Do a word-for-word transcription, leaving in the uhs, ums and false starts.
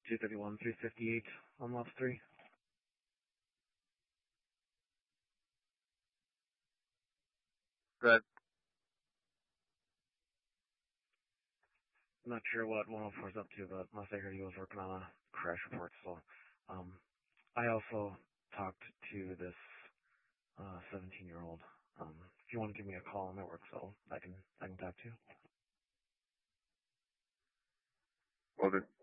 two thirty-one, three fifty-eight on Loft three. Good. I'm not sure what one oh four is up to, but last I heard he was working on a crash report. So, um, I also talked to this uh seventeen-year-old. Um, if you want to give me a call on network, so I can I can talk to you. Well, then.